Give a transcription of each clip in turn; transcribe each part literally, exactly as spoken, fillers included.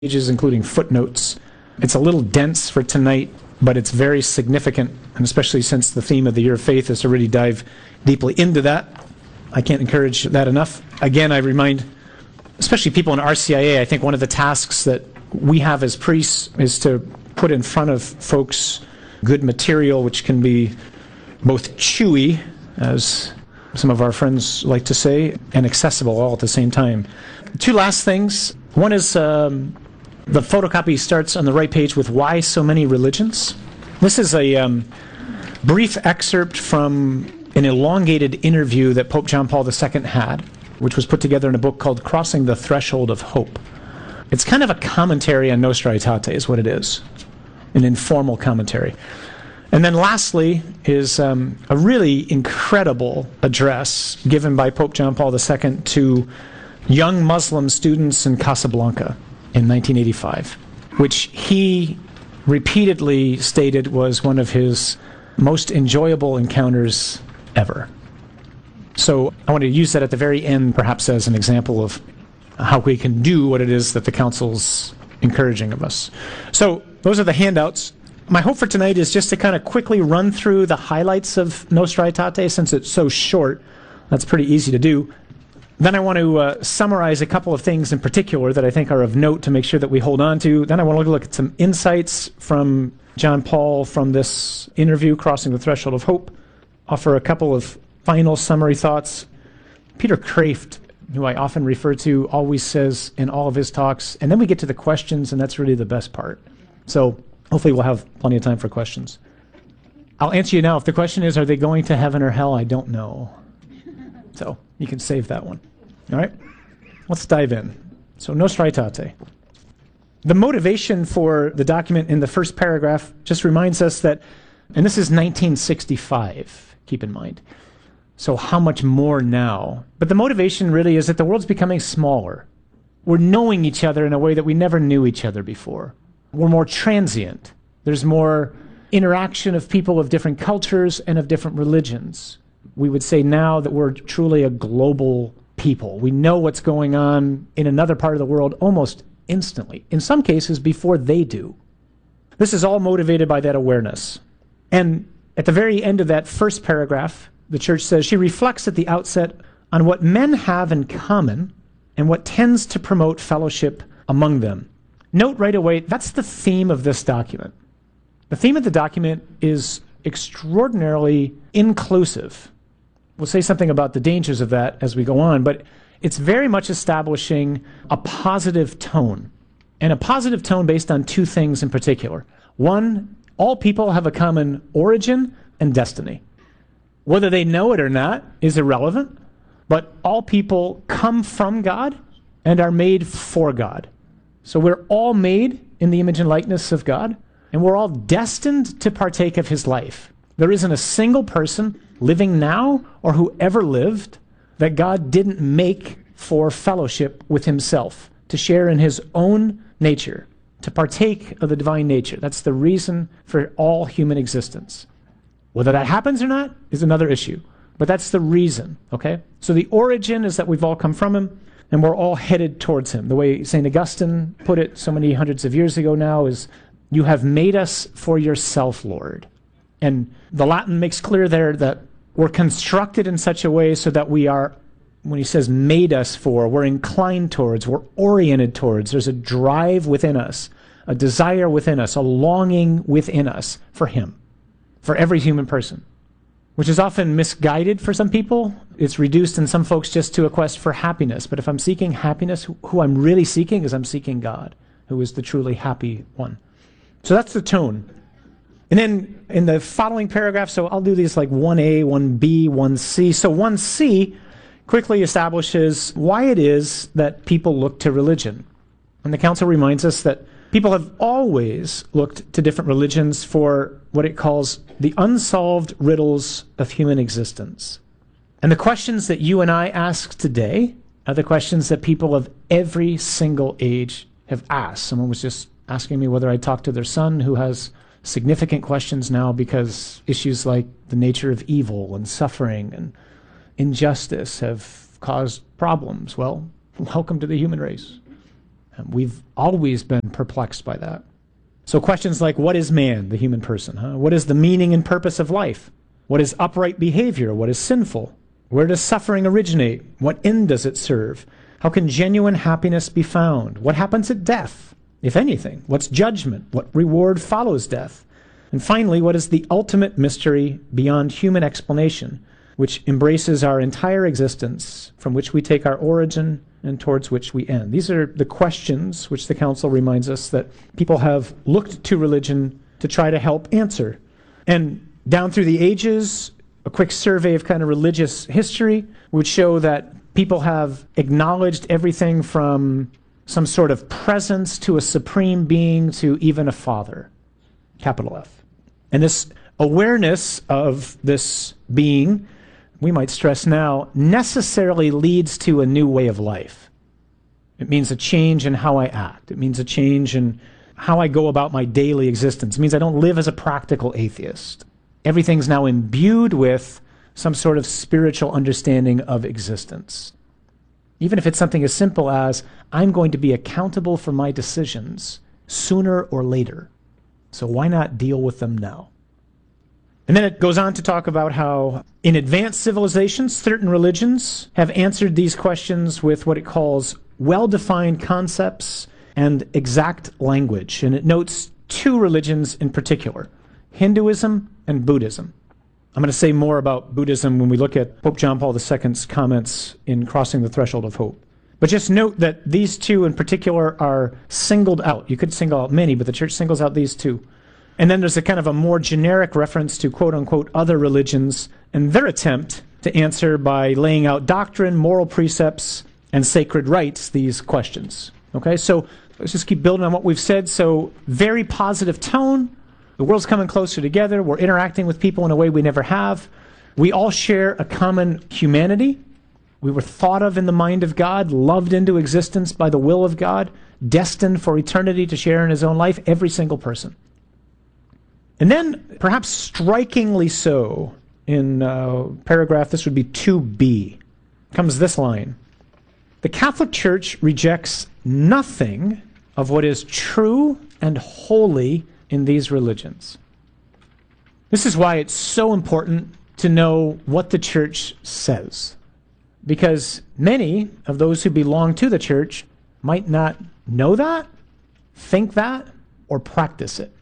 pages, including footnotes. It's a little dense for tonight, but it's very significant, and especially since the theme of the Year of Faith is to really dive deeply into that. I can't encourage that enough. Again, I remind, especially people in R C I A, I think one of the tasks that we have as priests is to put in front of folks good material which can be both chewy, as some of our friends like to say, and accessible all at the same time. Two last things. One is um, the photocopy starts on the right page with Why So Many Religions? This is a um, brief excerpt from an elongated interview that Pope John Paul the Second had, which was put together in a book called Crossing the Threshold of Hope. It's kind of a commentary on Nostra Aetate is what it is, an informal commentary. And then lastly is um, a really incredible address given by Pope John Paul the Second to young Muslim students in Casablanca in nineteen eighty-five, which he repeatedly stated was one of his most enjoyable encounters ever. So I want to use that at the very end perhaps as an example of how we can do what it is that the Council's encouraging of us. So those are the handouts. My hope for tonight is just to kind of quickly run through the highlights of Nostra Aetate since it's so short. That's pretty easy to do. Then I want to uh, summarize a couple of things in particular that I think are of note to make sure that we hold on to. Then I want to look at some insights from John Paul from this interview, Crossing the Threshold of Hope. Offer a couple of final summary thoughts. Peter Kraft, who I often refer to, always says in all of his talks, and then we get to the questions, and that's really the best part. So hopefully we'll have plenty of time for questions. I'll answer you now. If the question is, are they going to heaven or hell? I don't know. So you can save that one. All right? Let's dive in. So Nostra Aetate. The motivation for the document in the first paragraph just reminds us that, and this is nineteen sixty-five, keep in mind. So how much more now? But the motivation really is that the world's becoming smaller. We're knowing each other in a way that we never knew each other before. We're more transient. There's more interaction of people of different cultures and of different religions. We would say now that we're truly a global people. We know what's going on in another part of the world almost instantly, in some cases before they do. This is all motivated by that awareness. And at the very end of that first paragraph, the Church says, she reflects at the outset on what men have in common and what tends to promote fellowship among them. Note right away, that's the theme of this document. The theme of the document is extraordinarily inclusive. We'll say something about the dangers of that as we go on, but it's very much establishing a positive tone, and a positive tone based on two things in particular. One, all people have a common origin and destiny. Whether they know it or not is irrelevant, but all people come from God and are made for God. So we're all made in the image and likeness of God, and we're all destined to partake of his life. There isn't a single person living now or who ever lived that God didn't make for fellowship with himself, to share in his own nature, to partake of the divine nature. That's the reason for all human existence. Whether that happens or not is another issue, but that's the reason, okay? So the origin is that we've all come from him, and we're all headed towards him. The way Saint Augustine put it so many hundreds of years ago now is, you have made us for yourself, Lord. And the Latin makes clear there that we're constructed in such a way so that we are, when he says made us for, we're inclined towards, we're oriented towards. There's a drive within us, a desire within us, a longing within us for him, for every human person, which is often misguided for some people. It's reduced in some folks just to a quest for happiness. But if I'm seeking happiness, who I'm really seeking is I'm seeking God, who is the truly happy one. So that's the tone. And then in the following paragraph, so I'll do these like one A, one B, one C. So one C quickly establishes why it is that people look to religion. And the Council reminds us that people have always looked to different religions for what it calls the unsolved riddles of human existence. And the questions that you and I ask today are the questions that people of every single age have asked. Someone was just asking me whether I talked to their son, who has significant questions now because issues like the nature of evil and suffering and injustice have caused problems. Well, welcome to the human race. We've always been perplexed by that. So questions like, what is man, the human person? Huh? What is the meaning and purpose of life? What is upright behavior? What is sinful? Where does suffering originate? What end does it serve? How can genuine happiness be found? What happens at death, if anything? What's judgment? What reward follows death? And finally, what is the ultimate mystery beyond human explanation, which embraces our entire existence, from which we take our origin and towards which we end? These are the questions which the Council reminds us that people have looked to religion to try to help answer. And down through the ages, a quick survey of kind of religious history would show that people have acknowledged everything from some sort of presence to a supreme being to even a father, capital F. And this awareness of this being, we might stress now, necessarily leads to a new way of life. It means a change in how I act. It means a change in how I go about my daily existence. It means I don't live as a practical atheist. Everything's now imbued with some sort of spiritual understanding of existence. Even if it's something as simple as, I'm going to be accountable for my decisions sooner or later. So why not deal with them now? And then it goes on to talk about how in advanced civilizations, certain religions have answered these questions with what it calls well-defined concepts and exact language. And it notes two religions in particular, Hinduism and Buddhism. I'm going to say more about Buddhism when we look at Pope John Paul the Second's comments in Crossing the Threshold of Hope. But just note that these two in particular are singled out. You could single out many, but the church singles out these two. And then there's a kind of a more generic reference to quote-unquote other religions and their attempt to answer by laying out doctrine, moral precepts, and sacred rites these questions. Okay, so let's just keep building on what we've said. So very positive tone. The world's coming closer together. We're interacting with people in a way we never have. We all share a common humanity. We were thought of in the mind of God, loved into existence by the will of God, destined for eternity to share in his own life, every single person. And then, perhaps strikingly so, in uh, paragraph, this would be two B, comes this line. The Catholic Church rejects nothing of what is true and holy in these religions. This is why it's so important to know what the church says. Because many of those who belong to the church might not know that, think that, or practice it.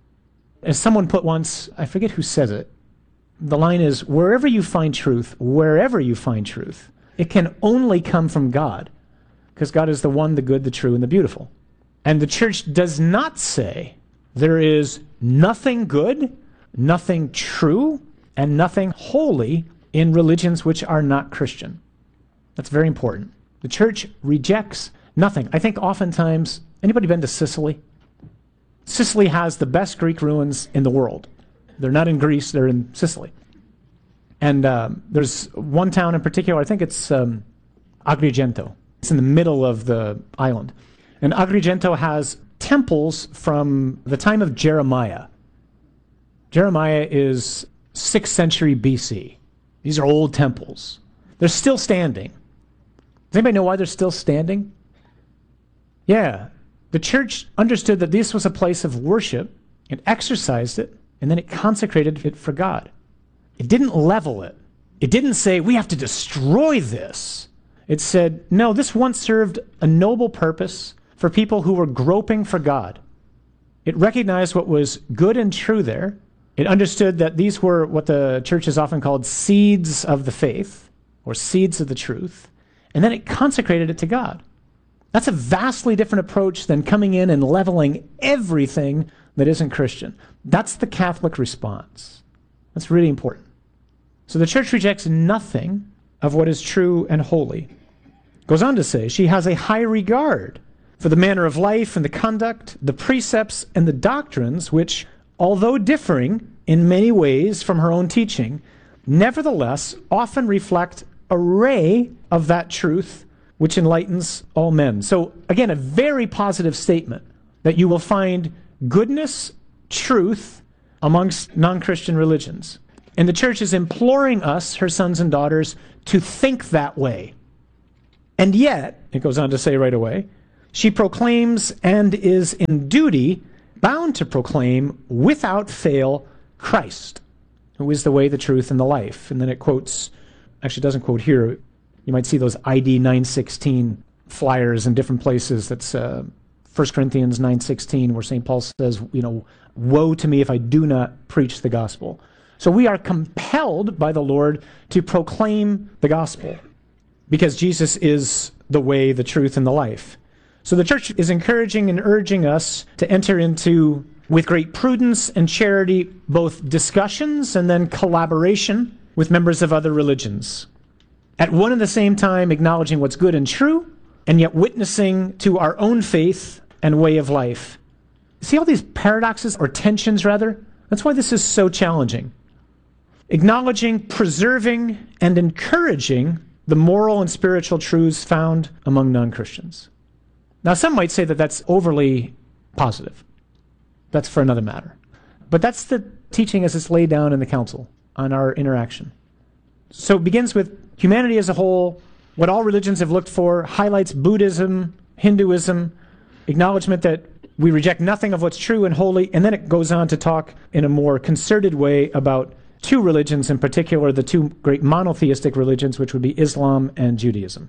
As someone put once, I forget who says it, the line is, wherever you find truth, wherever you find truth, it can only come from God, because God is the one, the good, the true, and the beautiful. And the church does not say there is nothing good, nothing true, and nothing holy in religions which are not Christian. That's very important. The church rejects nothing. I think oftentimes, anybody been to Sicily? Sicily has the best Greek ruins in the world. They're not in Greece, they're in Sicily. And um, there's one town in particular, I think it's um, Agrigento. It's in the middle of the island. And Agrigento has temples from the time of Jeremiah. Jeremiah is sixth century B C. These are old temples. They're still standing. Does anybody know why they're still standing? Yeah. The church understood that this was a place of worship. It exercised it, and then it consecrated it for God. It didn't level it. It didn't say, we have to destroy this. It said, no, this once served a noble purpose for people who were groping for God. It recognized what was good and true there. It understood that these were what the church has often called seeds of the faith, or seeds of the truth, and then it consecrated it to God. That's a vastly different approach than coming in and leveling everything that isn't Christian. That's the Catholic response. That's really important. So the church rejects nothing of what is true and holy. Goes on to say, she has a high regard for the manner of life and the conduct, the precepts and the doctrines which, although differing in many ways from her own teaching, nevertheless often reflect a ray of that truth which enlightens all men. So again, a very positive statement that you will find goodness, truth amongst non-Christian religions. And the church is imploring us, her sons and daughters, to think that way. And yet, it goes on to say right away, She proclaims and is in duty bound to proclaim without fail Christ, who is the way, the truth, and the life. And then it quotes, actually doesn't quote here, you might see those I D nine sixteen flyers in different places. That's uh, First Corinthians nine sixteen, where Saint Paul says, you know, woe to me if I do not preach the gospel. So we are compelled by the Lord to proclaim the gospel because Jesus is the way, the truth, and the life. So the church is encouraging and urging us to enter into, with great prudence and charity, both discussions and then collaboration with members of other religions. At one and the same time, acknowledging what's good and true, and yet witnessing to our own faith and way of life. See all these paradoxes, or tensions rather? That's why this is so challenging. Acknowledging, preserving, and encouraging the moral and spiritual truths found among non-Christians. Now, some might say that that's overly positive. That's for another matter. But that's the teaching as it's laid down in the council on our interaction. So it begins with humanity as a whole, what all religions have looked for, highlights Buddhism, Hinduism, acknowledgement that we reject nothing of what's true and holy, and then it goes on to talk in a more concerted way about two religions, in particular the two great monotheistic religions, which would be Islam and Judaism.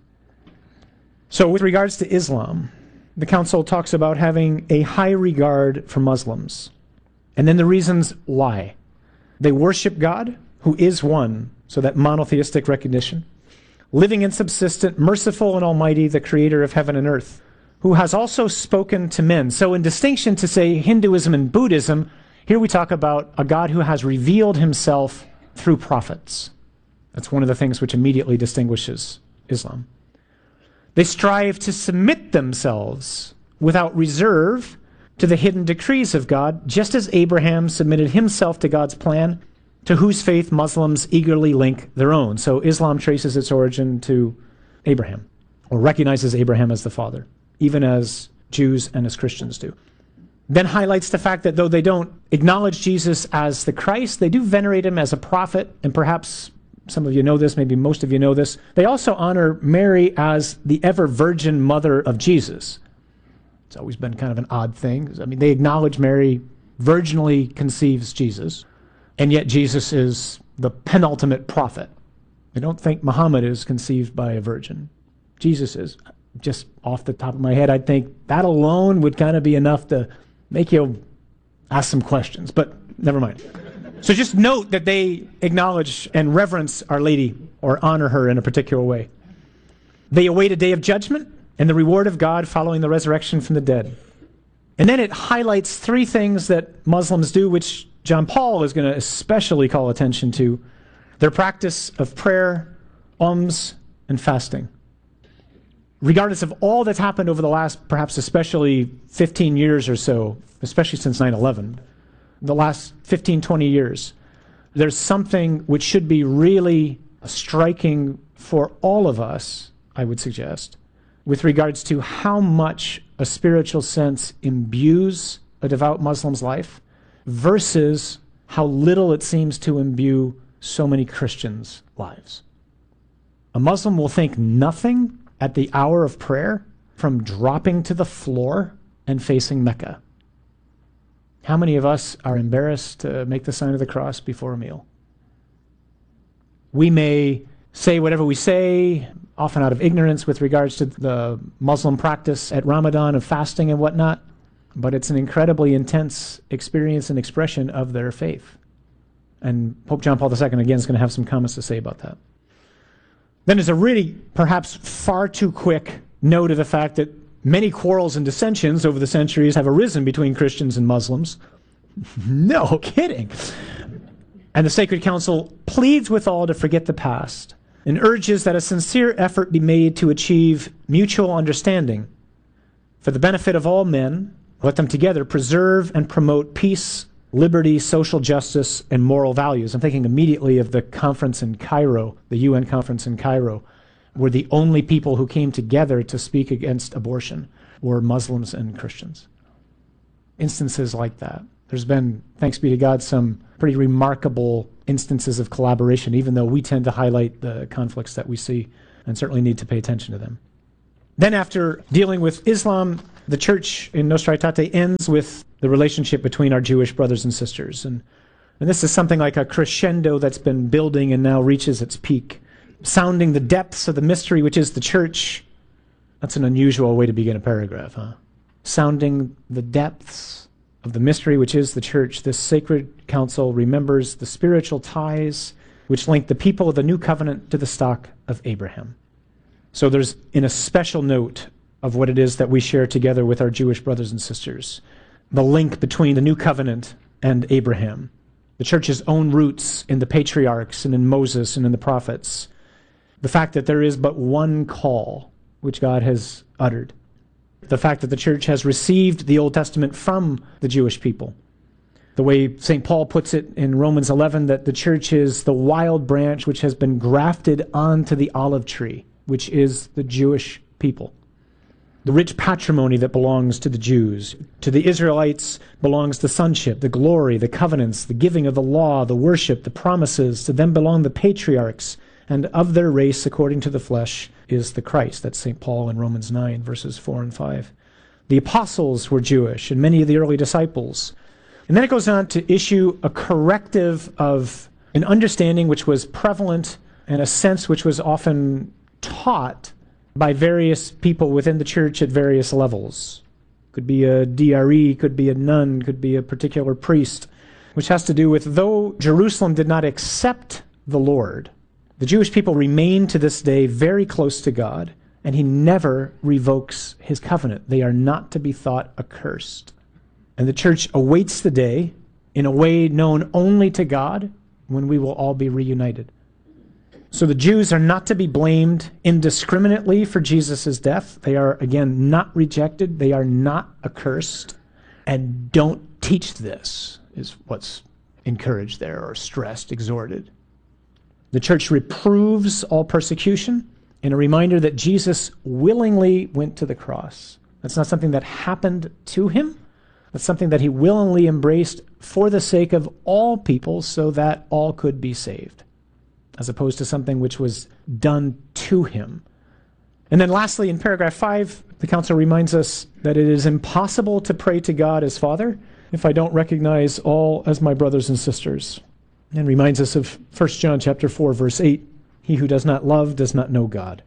So with regards to Islam, the council talks about having a high regard for Muslims, and then the reasons why. They worship God, who is one, so that monotheistic recognition, living and subsistent, merciful and almighty, the creator of heaven and earth, who has also spoken to men. So in distinction to, say, Hinduism and Buddhism, here we talk about a God who has revealed himself through prophets. That's one of the things which immediately distinguishes Islam. They strive to submit themselves without reserve to the hidden decrees of God, just as Abraham submitted himself to God's plan, to whose faith Muslims eagerly link their own. So Islam traces its origin to Abraham, or recognizes Abraham as the father, even as Jews and as Christians do. Then highlights the fact that though they don't acknowledge Jesus as the Christ, they do venerate him as a prophet, and perhaps some of you know this, maybe most of you know this. They also honor Mary as the ever-virgin mother of Jesus. It's always been kind of an odd thing. I mean, they acknowledge Mary virginally conceives Jesus, and yet Jesus is the penultimate prophet. They don't think Muhammad is conceived by a virgin. Jesus is. Just off the top of my head, I'd think that alone would kind of be enough to make you ask some questions, but never mind. So just note that they acknowledge and reverence Our Lady, or honor her in a particular way. They await a day of judgment and the reward of God following the resurrection from the dead. And then it highlights three things that Muslims do, which John Paul is going to especially call attention to: their practice of prayer, alms, and fasting. Regardless of all that's happened over the last, perhaps especially fifteen years or so, especially since nine eleven, the last fifteen, twenty years, there's something which should be really striking for all of us, I would suggest, with regards to how much a spiritual sense imbues a devout Muslim's life versus how little it seems to imbue so many Christians' lives. A Muslim will think nothing at the hour of prayer from dropping to the floor and facing Mecca. How many of us are embarrassed to make the sign of the cross before a meal? We may say whatever we say, often out of ignorance with regards to the Muslim practice at Ramadan of fasting and whatnot, but it's an incredibly intense experience and expression of their faith. And Pope John Paul the Second, again, is going to have some comments to say about that. Then there's a really, perhaps far too quick note of the fact that many quarrels and dissensions over the centuries have arisen between Christians and Muslims. No kidding. And the Sacred Council pleads with all to forget the past and urges that a sincere effort be made to achieve mutual understanding. For the benefit of all men, let them together preserve and promote peace, liberty, social justice, and moral values. I'm thinking immediately of the conference in Cairo, the U N conference in Cairo, where the only people who came together to speak against abortion were Muslims and Christians. Instances like that. There's been, thanks be to God, some pretty remarkable instances of collaboration, even though we tend to highlight the conflicts that we see and certainly need to pay attention to them. Then after dealing with Islam, the church in Nostra Aetate ends with the relationship between our Jewish brothers and sisters. And, and this is something like a crescendo that's been building and now reaches its peak, sounding the depths of the mystery which is the church. That's an unusual way to begin a paragraph, huh? Sounding the depths of the mystery which is the church. This sacred council remembers the spiritual ties which link the people of the new covenant to the stock of Abraham. So there's in a special note of what it is that we share together with our Jewish brothers and sisters, the link between the new covenant and Abraham, the church's own roots in the patriarchs and in Moses and in the prophets, the fact that there is but one call which God has uttered, the fact that the church has received the Old Testament from the Jewish people, the way Saint Paul puts it in Romans eleven, that the church is the wild branch which has been grafted onto the olive tree, which is the Jewish people. The rich patrimony that belongs to the Jews. To the Israelites belongs the sonship, the glory, the covenants, the giving of the law, the worship, the promises. To them belong the patriarchs, and of their race, according to the flesh, is the Christ. That's Saint Paul in Romans nine, verses four and five. The apostles were Jewish, and many of the early disciples. And then it goes on to issue a corrective of an understanding which was prevalent and a sense which was often taught by various people within the church at various levels. Could be a D R E, could be a nun, could be a particular priest, which has to do with, though Jerusalem did not accept the Lord, the Jewish people remain to this day very close to God, and he never revokes his covenant. They are not to be thought accursed. And the church awaits the day, in a way known only to God, when we will all be reunited. So the Jews are not to be blamed indiscriminately for Jesus' death. They are, again, not rejected. They are not accursed. And don't teach this, is what's encouraged there, or stressed, exhorted. The church reproves all persecution in a reminder that Jesus willingly went to the cross. That's not something that happened to him. That's something that he willingly embraced for the sake of all people so that all could be saved, as opposed to something which was done to him. And then lastly, in paragraph five, the council reminds us that it is impossible to pray to God as Father if I don't recognize all as my brothers and sisters. And reminds us of First John chapter four, verse eight, he who does not love does not know God.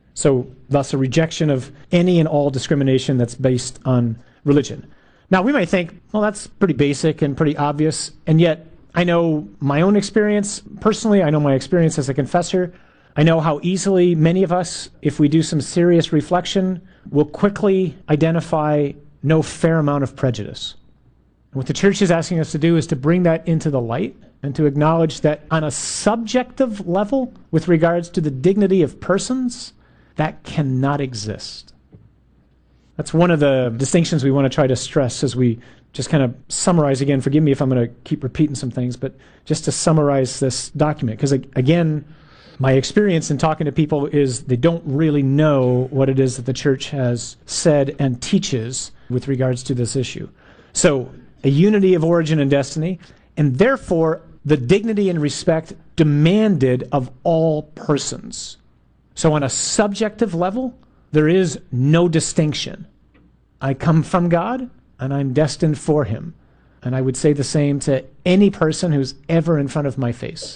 So thus a rejection of any and all discrimination that's based on religion. Now we might think, well, that's pretty basic and pretty obvious, and yet I know my own experience personally. I know my experience as a confessor. I know how easily many of us, if we do some serious reflection, will quickly identify no fair amount of prejudice. And what the church is asking us to do is to bring that into the light and to acknowledge that on a subjective level, with regards to the dignity of persons, that cannot exist. That's one of the distinctions we want to try to stress as we just kind of summarize again. Forgive me if I'm going to keep repeating some things, but just to summarize this document. Because again, my experience in talking to people is they don't really know what it is that the church has said and teaches with regards to this issue. So, a unity of origin and destiny, and therefore the dignity and respect demanded of all persons. So on a subjective level, there is no distinction. I come from God, and I'm destined for him. And I would say the same to any person who's ever in front of my face.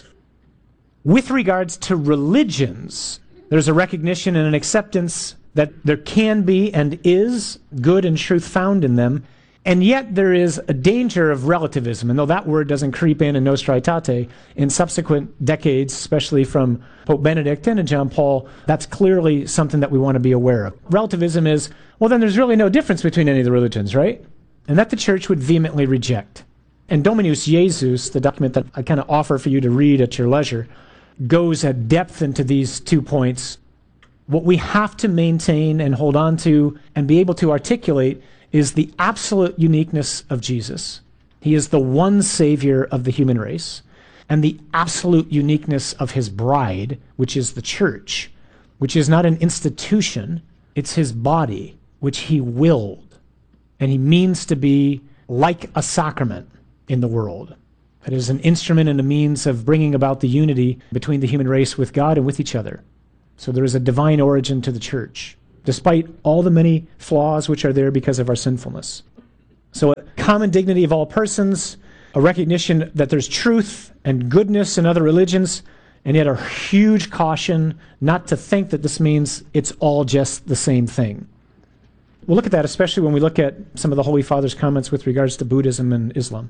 With regards to religions, there's a recognition and an acceptance that there can be and is good and truth found in them, and yet there is a danger of relativism. And though that word doesn't creep in in Nostra Aetate, in subsequent decades, especially from Pope Benedict and John Paul, that's clearly something that we want to be aware of. Relativism is, well, then there's really no difference between any of the religions, right? And that the church would vehemently reject. And Dominus Jesus, the document that I kind of offer for you to read at your leisure, goes at depth into these two points. What we have to maintain and hold on to and be able to articulate is the absolute uniqueness of Jesus. He is the one Savior of the human race, and the absolute uniqueness of his bride, which is the church, which is not an institution, it's his body, which he willed. And he means to be like a sacrament in the world. It is an instrument and a means of bringing about the unity between the human race with God and with each other. So there is a divine origin to the church. despite all the many flaws which are there because of our sinfulness. So a common dignity of all persons, a recognition that there's truth and goodness in other religions, and yet a huge caution not to think that this means it's all just the same thing. We'll look at that especially when we look at some of the Holy Father's comments with regards to Buddhism and Islam.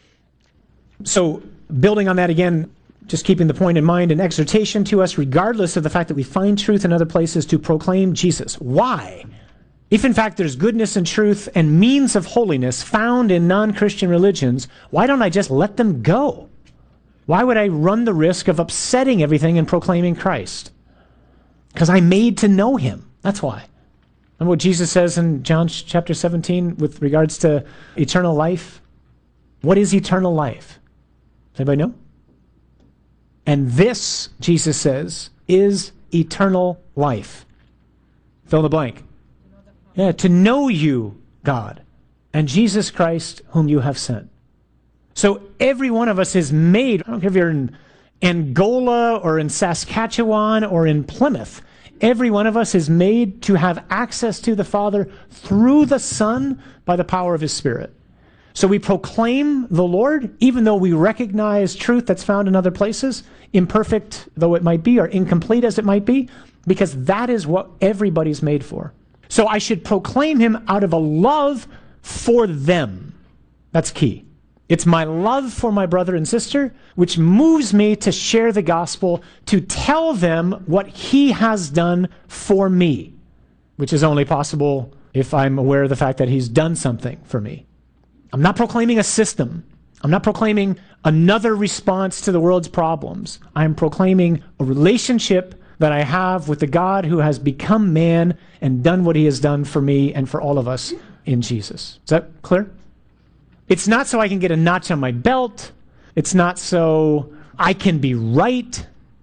So building on that again, just keeping the point in mind, an exhortation to us, regardless of the fact that we find truth in other places, to proclaim Jesus. Why? If in fact there's goodness and truth and means of holiness found in non-Christian religions, why don't I just let them go? Why would I run the risk of upsetting everything and proclaiming Christ? Because I'm made to know him. That's why. And what Jesus says in John chapter seventeen with regards to eternal life. What is eternal life? Does anybody know? And this, Jesus says, is eternal life. Fill in the blank. Yeah, to know you, God, and Jesus Christ, whom you have sent. So every one of us is made, I don't care if you're in Angola or in Saskatchewan or in Plymouth, every one of us is made to have access to the Father through the Son by the power of his Spirit. So we proclaim the Lord, even though we recognize truth that's found in other places, imperfect though it might be, or incomplete as it might be, because that is what everybody's made for. So I should proclaim him out of a love for them. That's key. It's my love for my brother and sister, which moves me to share the gospel, to tell them what he has done for me, which is only possible if I'm aware of the fact that he's done something for me. I'm not proclaiming a system. I'm not proclaiming another response to the world's problems. I'm proclaiming a relationship that I have with the God who has become man and done what he has done for me and for all of us in Jesus. Is that clear? It's not so I can get a notch on my belt. It's not so I can be right.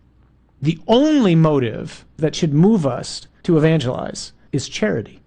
The only motive that should move us to evangelize is charity.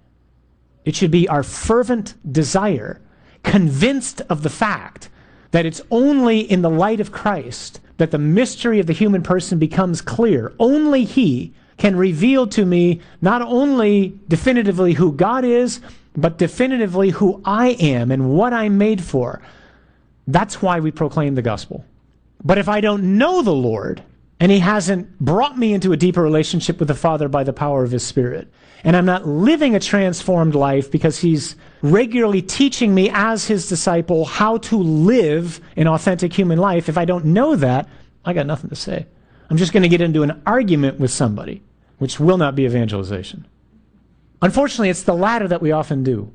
It should be our fervent desire, convinced of the fact that it's only in the light of Christ that the mystery of the human person becomes clear. Only he can reveal to me not only definitively who God is, but definitively who I am and what I'm made for. That's why we proclaim the gospel. But if I don't know the Lord, and he hasn't brought me into a deeper relationship with the Father by the power of his Spirit, and I'm not living a transformed life because he's regularly teaching me as his disciple how to live an authentic human life, if I don't know that, I got nothing to say. I'm just going to get into an argument with somebody, which will not be evangelization. Unfortunately, it's the latter that we often do.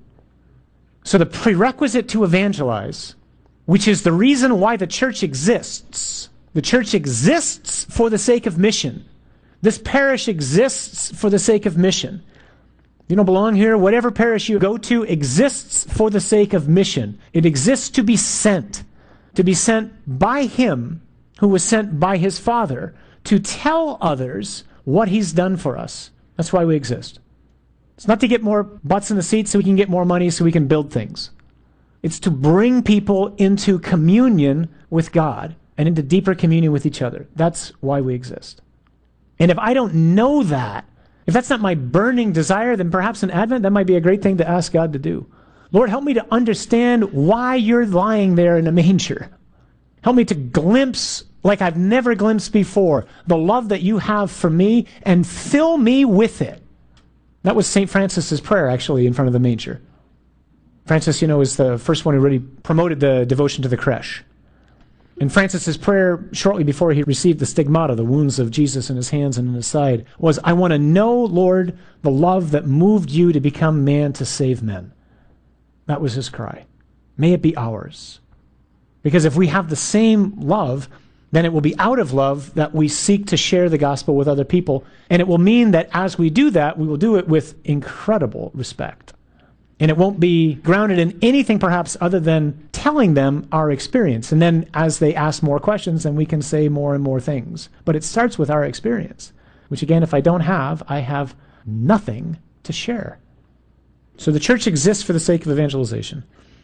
So the prerequisite to evangelize, which is the reason why the church exists, the church exists for the sake of mission. This parish exists for the sake of mission. You don't belong here. Whatever parish you go to exists for the sake of mission. It exists to be sent, to be sent by him who was sent by his Father to tell others what he's done for us. That's why we exist. It's not to get more butts in the seats so we can get more money so we can build things. It's to bring people into communion with God and into deeper communion with each other. That's why we exist. And if I don't know that, if that's not my burning desire, then perhaps in Advent, that might be a great thing to ask God to do. Lord, help me to understand why you're lying there in a manger. Help me to glimpse, like I've never glimpsed before, the love that you have for me, and fill me with it. That was Saint Francis's prayer, actually, in front of the manger. Francis, you know, is the first one who really promoted the devotion to the creche. And Francis's prayer, shortly before he received the stigmata, the wounds of Jesus in his hands and in his side, was, I want to know, Lord, the love that moved you to become man to save men. That was his cry. May it be ours. Because if we have the same love, then it will be out of love that we seek to share the gospel with other people. And it will mean that as we do that, we will do it with incredible respect. And it won't be grounded in anything perhaps other than telling them our experience. And then as they ask more questions, then we can say more and more things. But it starts with our experience, which again, if I don't have, I have nothing to share. So the church exists for the sake of evangelization.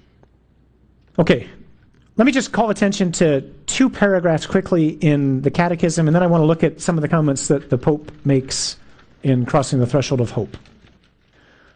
Okay, let me just call attention to two paragraphs quickly in the Catechism, and then I want to look at some of the comments that the Pope makes in Crossing the Threshold of Hope.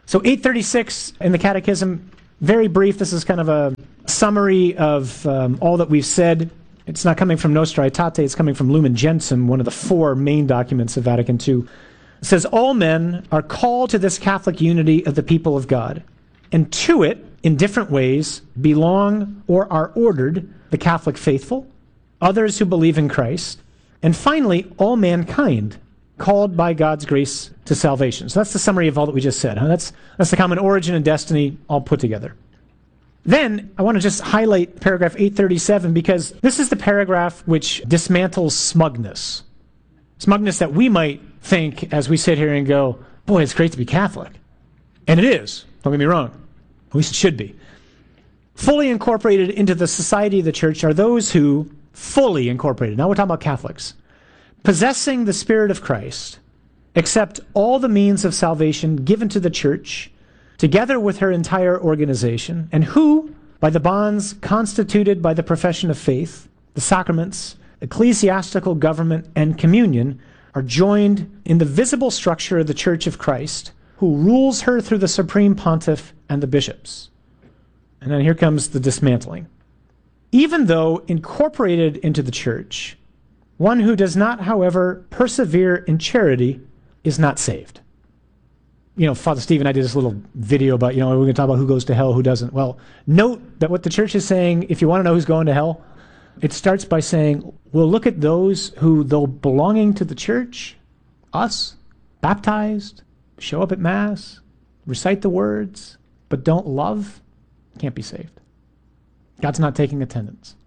So eight thirty-six in the Catechism, very brief. This is kind of a summary of um, all that we've said. It's not coming from Nostra Aetate, it's coming from Lumen Gentium, one of the four main documents of Vatican Two. It says, all men are called to this Catholic unity of the people of God, and to it, in different ways, belong or are ordered the Catholic faithful, others who believe in Christ, and finally, all mankind, called by God's grace to salvation. So that's the summary of all that we just said. Huh? That's, that's the common origin and destiny all put together. Then, I want to just highlight paragraph eight thirty-seven, because this is the paragraph which dismantles smugness. Smugness that we might think as we sit here and go, boy, it's great to be Catholic. And it is, don't get me wrong. At least it should be. Fully incorporated into the society of the church are those who, fully incorporated, now we're talking about Catholics, possessing the Spirit of Christ, accept all the means of salvation given to the church, together with her entire organization, and who, by the bonds constituted by the profession of faith, the sacraments, ecclesiastical government, and communion, are joined in the visible structure of the Church of Christ, who rules her through the Supreme Pontiff and the bishops. And then here comes the dismantling. Even though incorporated into the church, one who does not, however, persevere in charity is not saved. You know, Father Steve and I did this little video about, you know, we're going to talk about who goes to hell, who doesn't. Well, note that what the church is saying, if you want to know who's going to hell, it starts by saying, we'll look at those who, though belonging to the church, us, baptized, show up at Mass, recite the words, but don't love, can't be saved. God's not taking attendance.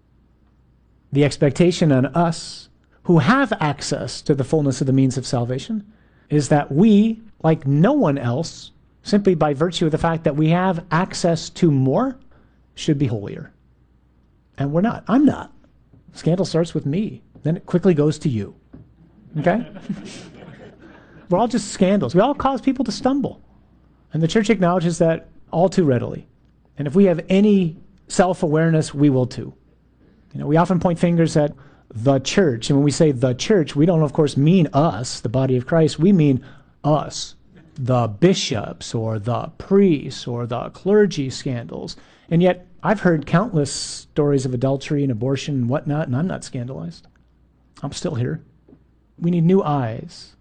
The expectation on us, who have access to the fullness of the means of salvation, is that we, like no one else, simply by virtue of the fact that we have access to more, should be holier. And we're not. I'm not. Scandal starts with me. Then it quickly goes to you. Okay? We're all just scandals. We all cause people to stumble. And the church acknowledges that all too readily. And if we have any self-awareness, we will too. You know, we often point fingers at the church. And when we say the church, we don't, of course, mean us, the body of Christ. We mean us, the bishops or the priests or the clergy scandals. And yet, I've heard countless stories of adultery and abortion and whatnot, and I'm not scandalized. I'm still here. We need new eyes.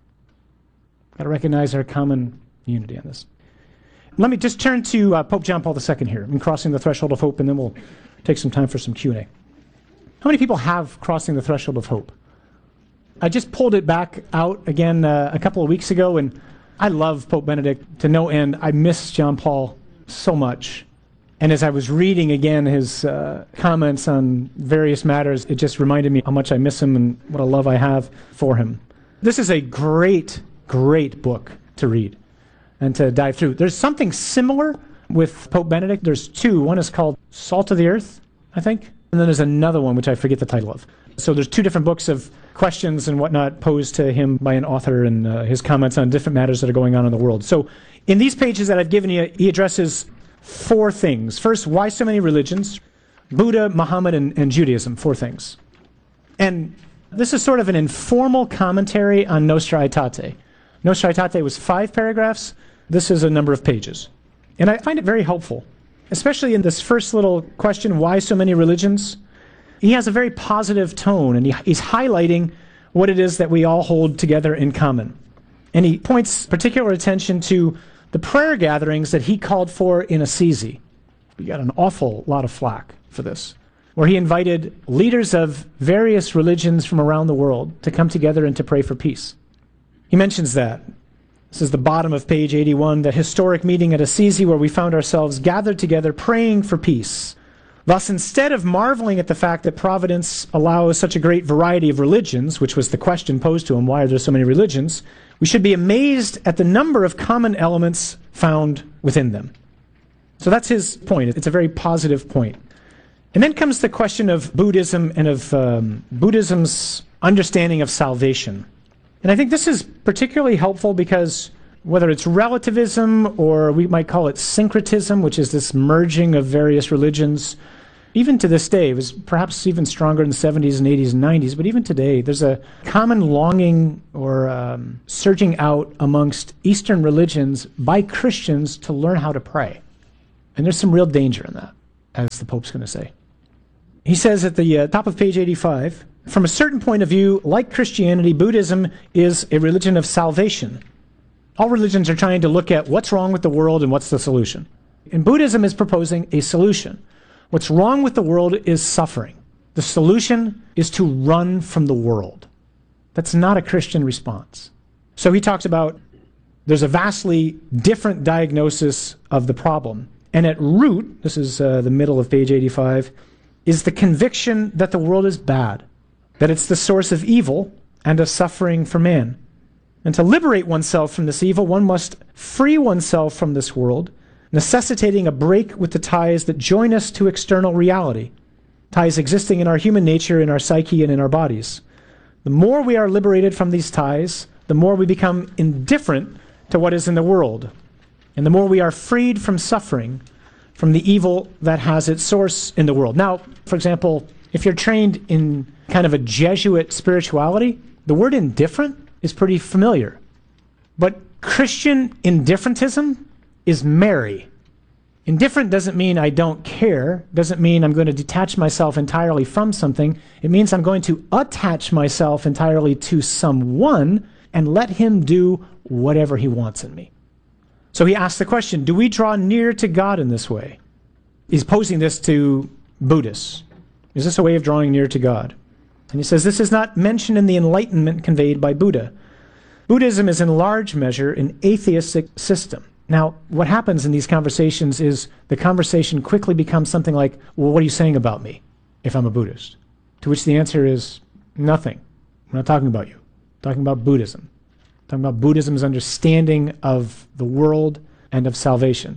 Got to recognize our common unity on this. Let me just turn to uh, Pope John Paul the Second here in Crossing the Threshold of Hope, and then we'll take some time for some Q and A. How many people have Crossing the Threshold of Hope? I just pulled it back out again uh, a couple of weeks ago, and I love Pope Benedict to no end. I miss John Paul so much. And as I was reading again his uh, comments on various matters, it just reminded me how much I miss him and what a love I have for him. This is a great, great book to read and to dive through. There's something similar with Pope Benedict. There's two. One is called Salt of the Earth, I think. And then there's another one, which I forget the title of. So there's two different books of questions and whatnot posed to him by an author and uh, his comments on different matters that are going on in the world. So in these pages that I've given you, he addresses four things. First, why so many religions? Buddha, Muhammad, and, and Judaism, four things. And this is sort of an informal commentary on Nostra Aetate. Nostra Aetate was five paragraphs. This is a number of pages. And I find it very helpful, especially in this first little question, why so many religions? He has a very positive tone, and he, he's highlighting what it is that we all hold together in common. And he points particular attention to the prayer gatherings that he called for in Assisi. We got an awful lot of flack for this, where he invited leaders of various religions from around the world to come together and to pray for peace. He mentions that. This is the bottom of page eighty-one, the historic meeting at Assisi where we found ourselves gathered together praying for peace. Thus, instead of marveling at the fact that Providence allows such a great variety of religions, which was the question posed to him, why are there so many religions, we should be amazed at the number of common elements found within them. So that's his point. It's a very positive point. And then comes the question of Buddhism and of um, Buddhism's understanding of salvation. And I think this is particularly helpful because whether it's relativism or we might call it syncretism, which is this merging of various religions, Even to this day, it was perhaps even stronger in the seventies and eighties and nineties, but even today, there's a common longing or um, surging out amongst Eastern religions by Christians to learn how to pray. And there's some real danger in that, as the Pope's going to say. He says at the uh, top of page eighty-five, from a certain point of view, like Christianity, Buddhism is a religion of salvation. All religions are trying to look at what's wrong with the world and what's the solution. And Buddhism is proposing a solution. What's wrong with the world is suffering. The solution is to run from the world. That's not a Christian response. So he talks about there's a vastly different diagnosis of the problem. And at root, this is uh, the middle of page eighty-five, is the conviction that the world is bad, that it's the source of evil and of suffering for man. And to liberate oneself from this evil, one must free oneself from this world, necessitating a break with the ties that join us to external reality, ties existing in our human nature, in our psyche, and in our bodies. The more we are liberated from these ties, the more we become indifferent to what is in the world, and the more we are freed from suffering from the evil that has its source in the world. Now, for example, if you're trained in kind of a Jesuit spirituality, the word indifferent is pretty familiar. But Christian indifferentism is merry. Indifferent doesn't mean I don't care, doesn't mean I'm going to detach myself entirely from something. It means I'm going to attach myself entirely to someone and let him do whatever he wants in me. So he asks the question, do we draw near to God in this way? He's posing this to Buddhists. Is this a way of drawing near to God? And he says this is not mentioned in the enlightenment conveyed by Buddha. Buddhism is in large measure an atheistic system. Now, what happens in these conversations is the conversation quickly becomes something like, well, what are you saying about me if I'm a Buddhist? To which the answer is nothing. I'm not talking about you. I'm talking about Buddhism. I'm talking about Buddhism's understanding of the world and of salvation.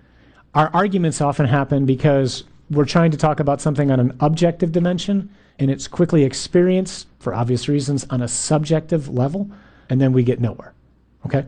Our arguments often happen because we're trying to talk about something on an objective dimension, and it's quickly experienced, for obvious reasons, on a subjective level, and then we get nowhere. Okay?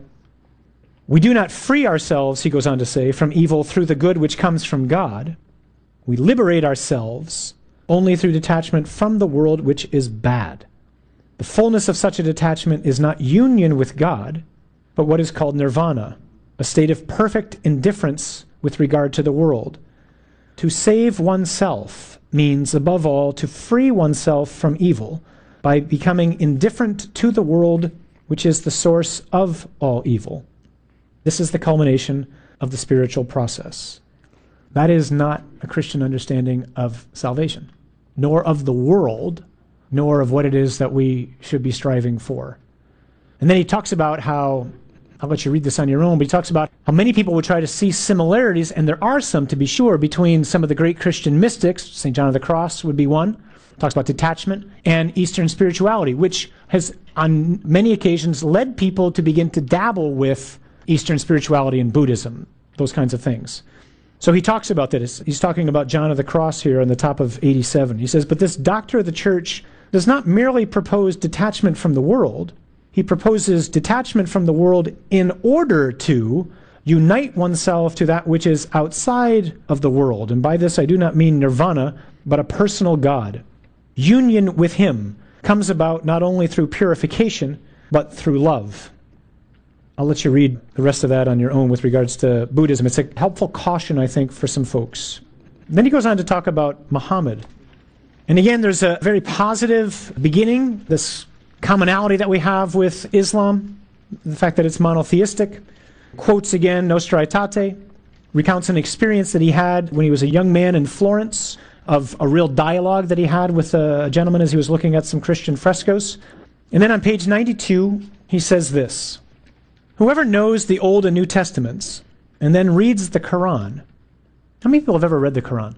We do not free ourselves, he goes on to say, from evil through the good which comes from God. We liberate ourselves only through detachment from the world which is bad. The fullness of such a detachment is not union with God, but what is called nirvana, a state of perfect indifference with regard to the world. To save oneself means, above all, to free oneself from evil by becoming indifferent to the world which is the source of all evil. This is the culmination of the spiritual process. That is not a Christian understanding of salvation, nor of the world, nor of what it is that we should be striving for. And then he talks about how, I'll let you read this on your own, but he talks about how many people would try to see similarities, and there are some, to be sure, between some of the great Christian mystics. Saint John of the Cross would be one. Talks about detachment, and Eastern spirituality, which has on many occasions led people to begin to dabble with Eastern spirituality and Buddhism, those kinds of things. So he talks about this. He's talking about John of the Cross here on the top of eighty-seven. He says, but this doctor of the church does not merely propose detachment from the world. He proposes detachment from the world in order to unite oneself to that which is outside of the world. And by this I do not mean nirvana, but a personal God. Union with him comes about not only through purification, but through love. I'll let you read the rest of that on your own with regards to Buddhism. It's a helpful caution, I think, for some folks. Then he goes on to talk about Muhammad. And again, there's a very positive beginning, this commonality that we have with Islam, the fact that it's monotheistic. Quotes again Nostra Aetate, recounts an experience that he had when he was a young man in Florence, of a real dialogue that he had with a gentleman as he was looking at some Christian frescoes. And then on page ninety-two, he says this: whoever knows the Old and New Testaments and then reads the Quran. How many people have ever read the Quran?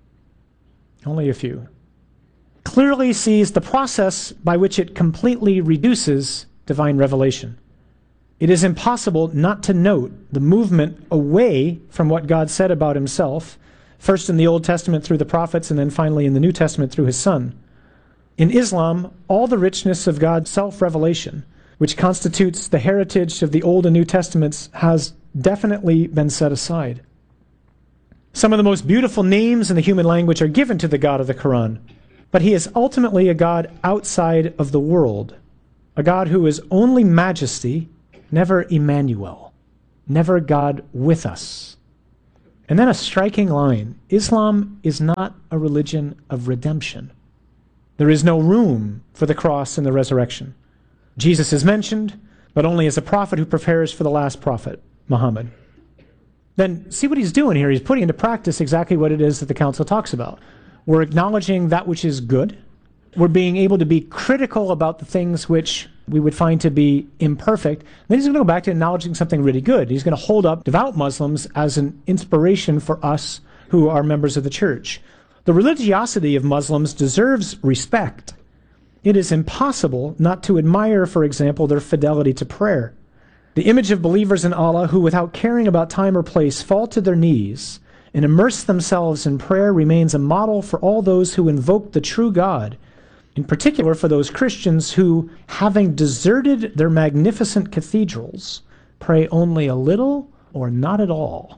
Only a few. Clearly sees the process by which it completely reduces divine revelation. It is impossible not to note the movement away from what God said about himself, first in the Old Testament through the prophets, and then finally in the New Testament through his Son. In Islam, all the richness of God's self-revelation, which constitutes the heritage of the Old and New Testaments, has definitely been set aside. Some of the most beautiful names in the human language are given to the God of the Quran, but he is ultimately a God outside of the world, a God who is only majesty, never Emmanuel, never God with us. And then a striking line: Islam is not a religion of redemption. There is no room for the cross and the resurrection. Jesus is mentioned, but only as a prophet who prepares for the last prophet, Muhammad. Then see what he's doing here. He's putting into practice exactly what it is that the council talks about. We're acknowledging that which is good. We're being able to be critical about the things which we would find to be imperfect. Then he's going to go back to acknowledging something really good. He's going to hold up devout Muslims as an inspiration for us who are members of the church. The religiosity of Muslims deserves respect. It is impossible not to admire, for example, their fidelity to prayer. The image of believers in Allah who, without caring about time or place, fall to their knees and immerse themselves in prayer remains a model for all those who invoke the true God, in particular for those Christians who, having deserted their magnificent cathedrals, pray only a little or not at all.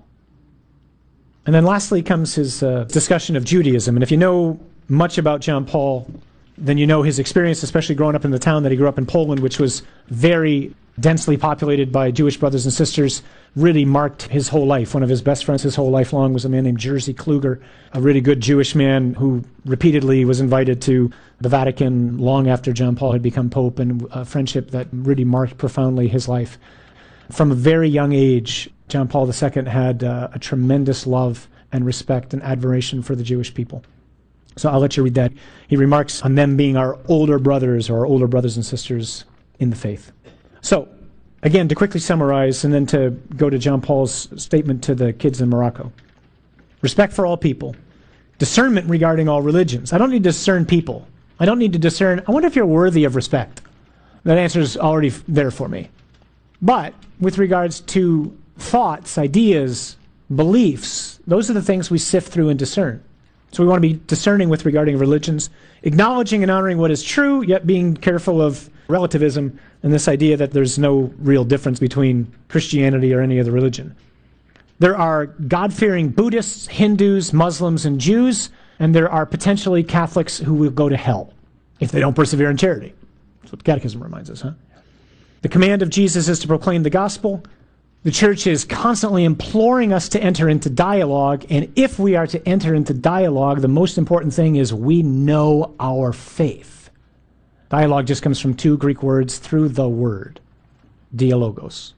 And then lastly comes his uh, discussion of Judaism. And if you know much about John Paul, then you know his experience, especially growing up in the town that he grew up in, Poland, which was very densely populated by Jewish brothers and sisters, really marked his whole life. One of his best friends his whole life long was a man named Jerzy Kluger, a really good Jewish man who repeatedly was invited to the Vatican long after John Paul had become Pope, and a friendship that really marked profoundly his life. From a very young age, John Paul the Second had uh, a tremendous love and respect and admiration for the Jewish people. So I'll let you read that. He remarks on them being our older brothers or our older brothers and sisters in the faith. So, again, to quickly summarize and then to go to John Paul's statement to the kids in Morocco. Respect for all people. Discernment regarding all religions. I don't need to discern people. I don't need to discern, I wonder if you're worthy of respect. That answer is already there for me. But with regards to thoughts, ideas, beliefs, those are the things we sift through and discern. So we want to be discerning with regarding religions, acknowledging and honoring what is true, yet being careful of relativism and this idea that there's no real difference between Christianity or any other religion. There are God-fearing Buddhists, Hindus, Muslims, and Jews, and there are potentially Catholics who will go to hell if they don't persevere in charity. That's what the Catechism reminds us, huh? The command of Jesus is to proclaim the gospel. The church is constantly imploring us to enter into dialogue, and if we are to enter into dialogue, the most important thing is we know our faith. Dialogue just comes from two Greek words, through the word, dialogos.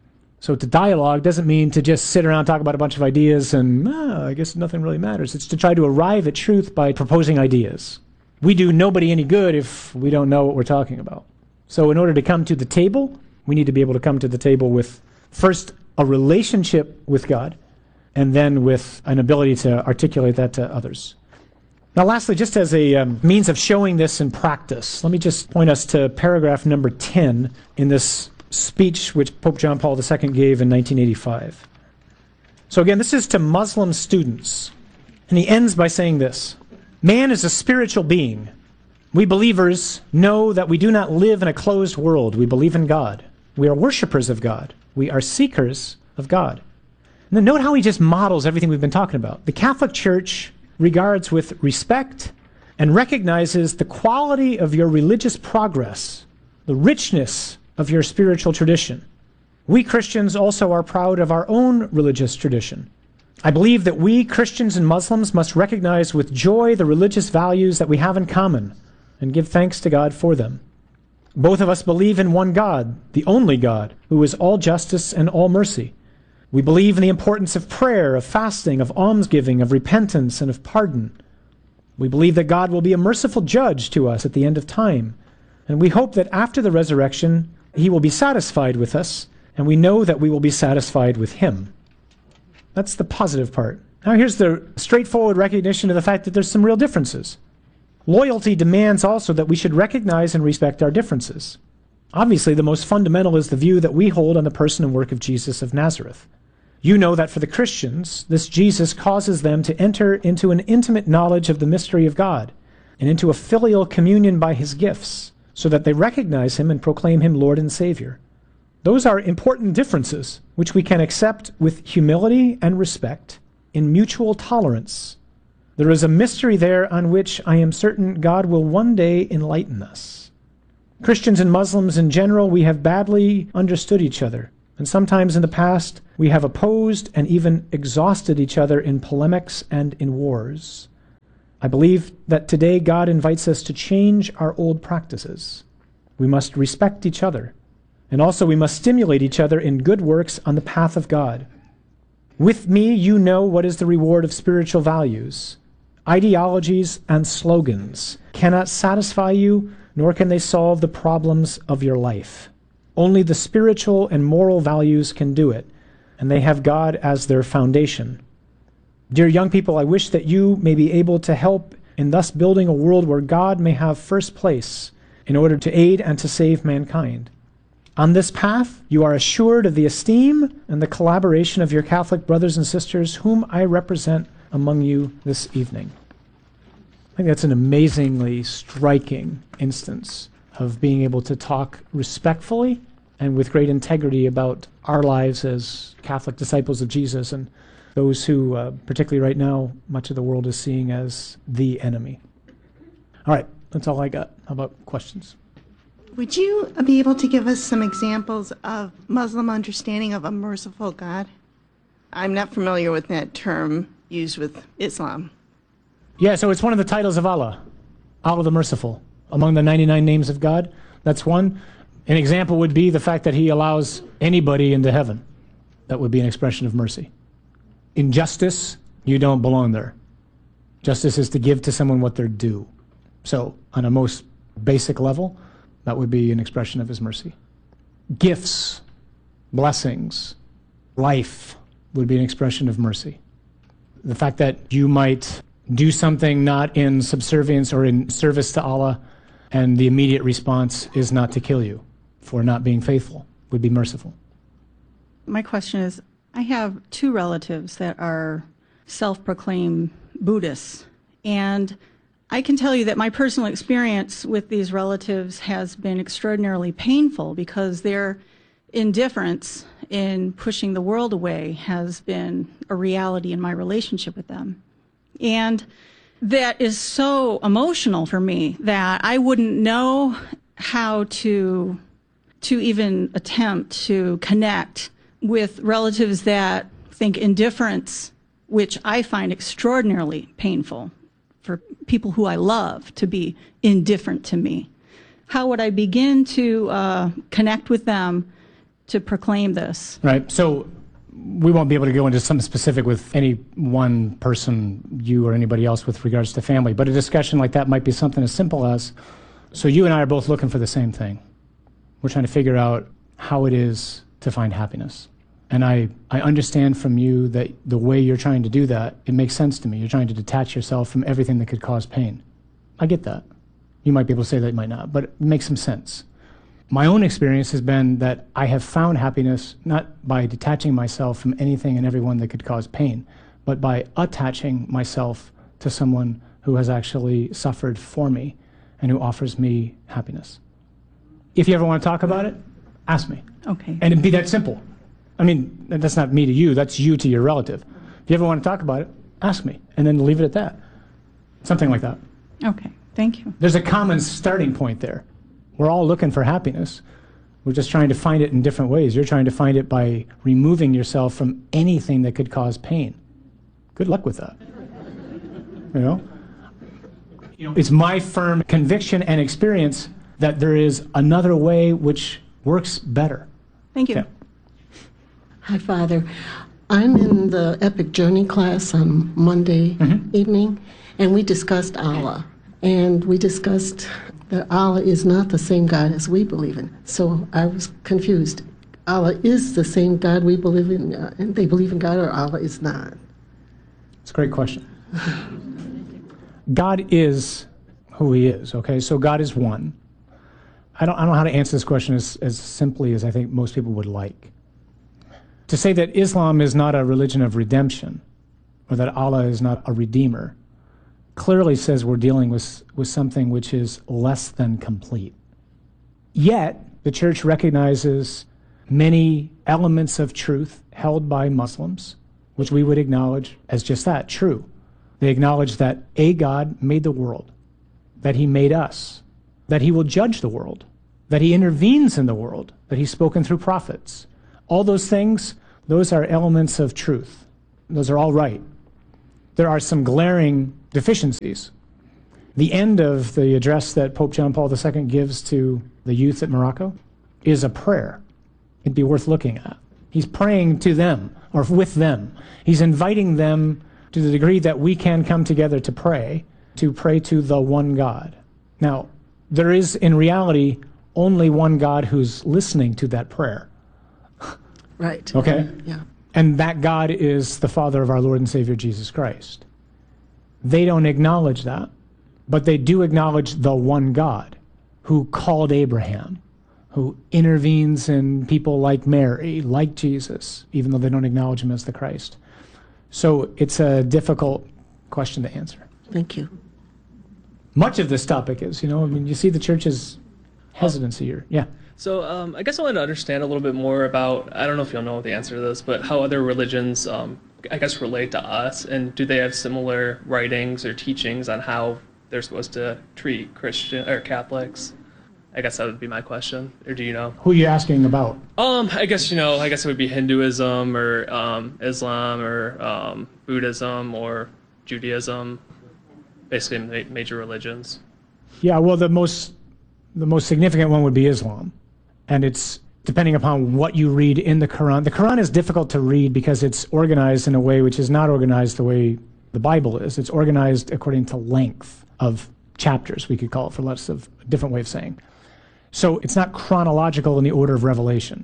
So to dialogue doesn't mean to just sit around and talk about a bunch of ideas and, ah, I guess nothing really matters. It's to try to arrive at truth by proposing ideas. We do nobody any good if we don't know what we're talking about. So in order to come to the table, we need to be able to come to the table with, first, a relationship with God, and then with an ability to articulate that to others. Now lastly, just as a um, means of showing this in practice, let me just point us to paragraph number ten in this speech which Pope John Paul the Second gave in nineteen eighty-five. So again, this is to Muslim students, and he ends by saying this: man is a spiritual being. We believers know that we do not live in a closed world. We believe in God. We are worshipers of God. We are seekers of God. And then note how he just models everything we've been talking about. The Catholic Church regards with respect and recognizes the quality of your religious progress, the richness of your spiritual tradition. We Christians also are proud of our own religious tradition. I believe that we Christians and Muslims must recognize with joy the religious values that we have in common and give thanks to God for them. Both of us believe in one God, the only God, who is all justice and all mercy. We believe in the importance of prayer, of fasting, of almsgiving, of repentance, and of pardon. We believe that God will be a merciful judge to us at the end of time, and we hope that after the resurrection, he will be satisfied with us, and we know that we will be satisfied with him. That's the positive part. Now here's the straightforward recognition of the fact that there's some real differences. Loyalty demands also that we should recognize and respect our differences. Obviously, the most fundamental is the view that we hold on the person and work of Jesus of Nazareth. You know that for the Christians, this Jesus causes them to enter into an intimate knowledge of the mystery of God and into a filial communion by his gifts, so that they recognize him and proclaim him Lord and Savior. Those are important differences which we can accept with humility and respect in mutual tolerance. There is a mystery there on which I am certain God will one day enlighten us. Christians and Muslims in general, we have badly understood each other, and sometimes in the past we have opposed and even exhausted each other in polemics and in wars. I believe that today God invites us to change our old practices. We must respect each other, and also we must stimulate each other in good works on the path of God. With me, you know what is the reward of spiritual values. Ideologies and slogans cannot satisfy you, nor can they solve the problems of your life. Only the spiritual and moral values can do it, and they have God as their foundation. Dear young people, I wish that you may be able to help in thus building a world where God may have first place in order to aid and to save mankind. On this path, you are assured of the esteem and the collaboration of your Catholic brothers and sisters, whom I represent among you this evening. I think that's an amazingly striking instance of being able to talk respectfully and with great integrity about our lives as Catholic disciples of Jesus and those who, uh, particularly right now, much of the world is seeing as the enemy. All right, that's all I got. How about questions? Would you be able to give us some examples of Muslim understanding of a merciful God? I'm not familiar with that term used with Islam. Yeah, so it's one of the titles of Allah, Allah the Merciful. Among the ninety-nine names of God, that's one. An example would be the fact that he allows anybody into heaven. That would be an expression of mercy. In justice, you don't belong there. Justice is to give to someone what they're due. So, on a most basic level, that would be an expression of his mercy. Gifts, blessings, life would be an expression of mercy. The fact that you might do something not in subservience or in service to Allah, and the immediate response is not to kill you for not being faithful, would be merciful. My question is, I have two relatives that are self-proclaimed Buddhists, and I can tell you that my personal experience with these relatives has been extraordinarily painful because their indifference in pushing the world away has been a reality in my relationship with them. And that is so emotional for me that I wouldn't know how to, to even attempt to connect with relatives that think indifference, which I find extraordinarily painful, for people who I love to be indifferent to me. How would I begin to uh, connect with them to proclaim this? Right. So we won't be able to go into something specific with any one person, you or anybody else, with regards to family, but a discussion like that might be something as simple as, so you and I are both looking for the same thing. We're trying to figure out how it is to find happiness. And I, I understand from you that the way you're trying to do that, it makes sense to me. You're trying to detach yourself from everything that could cause pain. I get that. You might be able to say that, you might not, but it makes some sense. My own experience has been that I have found happiness not by detaching myself from anything and everyone that could cause pain, but by attaching myself to someone who has actually suffered for me and who offers me happiness. If you ever want to talk about it, ask me. Okay. And it'd be that simple. I mean, that's not me to you, that's you to your relative. If you ever want to talk about it, ask me, and then leave it at that. Something like that. Okay, thank you. There's a common starting point there. We're all looking for happiness. We're just trying to find it in different ways. You're trying to find it by removing yourself from anything that could cause pain. Good luck with that. You know? You know, it's my firm conviction and experience that there is another way which works better. Thank you. Yeah. Hi, Father. I'm in the Epic Journey class on Monday mm-hmm. evening, and we discussed Allah. And we discussed that Allah is not the same God as we believe in. So I was confused. Allah is the same God we believe in, uh, and they believe in God, or Allah is not? It's a great question. God is who he is, okay? So God is one. I don't, I don't know how to answer this question as, as simply as I think most people would like. To say that Islam is not a religion of redemption, or that Allah is not a redeemer, clearly says we're dealing with, with something which is less than complete. Yet, the church recognizes many elements of truth held by Muslims, which we would acknowledge as just that, true. They acknowledge that a God made the world, that he made us, that he will judge the world, that he intervenes in the world, that he's spoken through prophets. All those things, those are elements of truth. Those are all right. There are some glaring deficiencies. The end of the address that Pope John Paul the Second gives to the youth at Morocco is a prayer. It'd be worth looking at. He's praying to them, or with them. He's inviting them to the degree that we can come together to pray, to pray to the one God. Now, there is in reality only one God who's listening to that prayer. Right. Okay? Yeah. And that God is the Father of our Lord and Savior Jesus Christ. They don't acknowledge that, but they do acknowledge the one God who called Abraham, who intervenes in people like Mary, like Jesus, even though they don't acknowledge him as the Christ. So it's a difficult question to answer. Thank you. Much of this topic is, you know, I mean, you see the church's hesitancy here. Yeah. So um, I guess I wanted to understand a little bit more about, I don't know if you'll know the answer to this, but how other religions, um, I guess, relate to us, and do they have similar writings or teachings on how they're supposed to treat Christian or Catholics? I guess that would be my question. Or do you know? Who are you asking about? Um, I guess, you know, I guess it would be Hinduism or um, Islam or um, Buddhism or Judaism, basically ma- major religions. Yeah, well, the most the most significant one would be Islam. And it's depending upon what you read in the Quran. The Quran is difficult to read because it's organized in a way which is not organized the way the Bible is. It's organized according to length of chapters, we could call it, for less of a different way of saying. So it's not chronological in the order of revelation.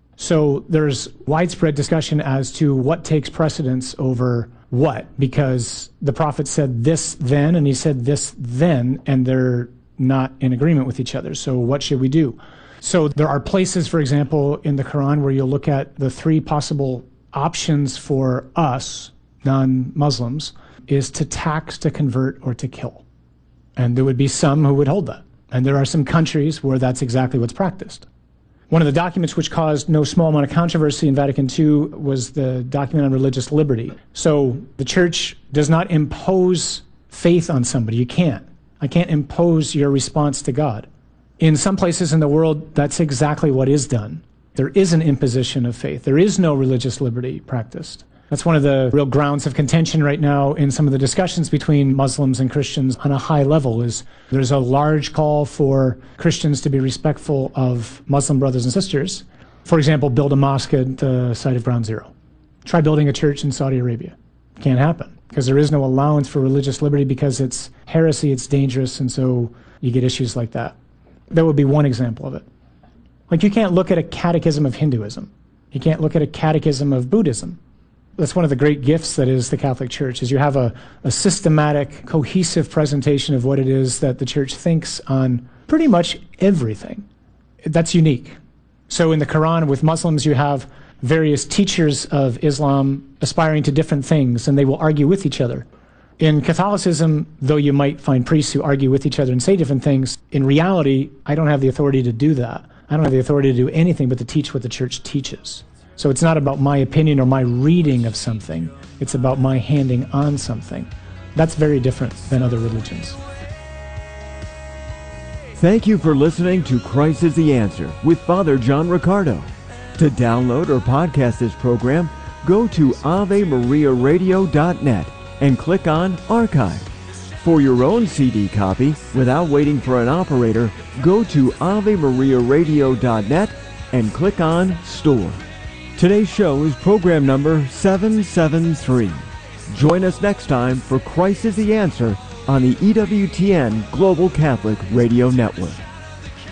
So there's widespread discussion as to what takes precedence over what, because the prophet said this then, and he said this then, and they're not in agreement with each other. So what should we do? So there are places, for example, in the Quran where you'll look at the three possible options for us, non-Muslims, is to tax, to convert, or to kill. And there would be some who would hold that. And there are some countries where that's exactly what's practiced. One of the documents which caused no small amount of controversy in Vatican Two was the document on religious liberty. So the church does not impose faith on somebody. You can't. I can't impose your response to God. In some places in the world, that's exactly what is done. There is an imposition of faith. There is no religious liberty practiced. That's one of the real grounds of contention right now in some of the discussions between Muslims and Christians on a high level is there's a large call for Christians to be respectful of Muslim brothers and sisters. For example, build a mosque at the site of Ground Zero. Try building a church in Saudi Arabia. Can't happen because there is no allowance for religious liberty because it's heresy, it's dangerous, and so you get issues like that. That would be one example of it. Like you can't look at a catechism of Hinduism. You can't look at a catechism of Buddhism. That's one of the great gifts that is the Catholic Church, is you have a, a systematic, cohesive presentation of what it is that the Church thinks on pretty much everything. That's unique. So in the Quran, with Muslims, you have various teachers of Islam aspiring to different things, and they will argue with each other. In Catholicism, though you might find priests who argue with each other and say different things, in reality, I don't have the authority to do that. I don't have the authority to do anything but to teach what the Church teaches. So it's not about my opinion or my reading of something. It's about my handing on something. That's very different than other religions. Thank you for listening to Christ is the Answer with Father John Riccardo. To download or podcast this program, go to ave maria radio dot net and click on Archive. For your own C D copy, without waiting for an operator, go to ave maria radio dot net and click on Store. Today's show is program number seven seven three. Join us next time for Christ is the Answer on the E W T N Global Catholic Radio Network.